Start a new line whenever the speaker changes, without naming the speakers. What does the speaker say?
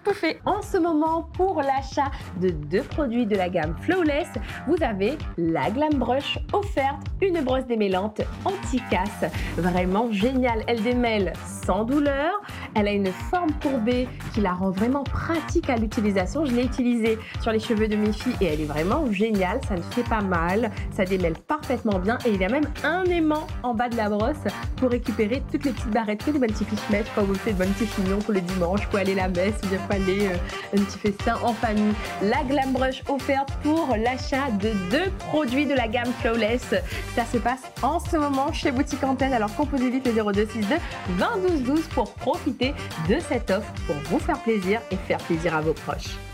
tout fait. En ce moment, pour l'achat de 2 produits de la gamme Flawless, vous avez la Glam Brush offerte, une brosse démêlante anti-casse. Vraiment géniale, elle démêle sans douleur. Elle a une forme courbée qui la rend vraiment pratique à l'utilisation. Je l'ai utilisée sur les cheveux de mes filles et elle est vraiment géniale. Ça ne fait pas mal, ça démêle parfaitement bien et il y a même un aimant en bas de la brosse pour récupérer toutes les petites barrettes, que des bonnes petites fichemettes quand vous faites des bons petits chignons pour le dimanche, pour aller à la messe ou bien pour aller un petit festin en famille. La Glam Brush offerte pour l'achat de 2 produits de la gamme Flawless. Ça se passe en ce moment chez Boutique Antenne. Alors composez vite le 0262 20 12 12 pour profiter de cette offre pour vous faire plaisir et faire plaisir à vos proches.